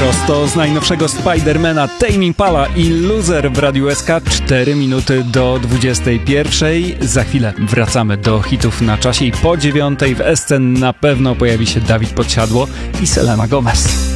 Prosto z najnowszego Spidermana Tame Impala i Loser w Radiu SK. 4 minuty do 21. Za chwilę wracamy do hitów na czasie i po 9 w SC na pewno pojawi się Dawid Podsiadło i Selena Gomez.